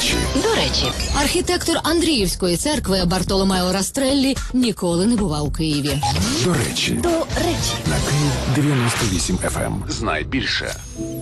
речі. До речі, архітектор Андріївської церкви Бартоломео Растреллі ніколи не бував у Києві. До речі. До речі. На Київ 98 FM. Знай більше.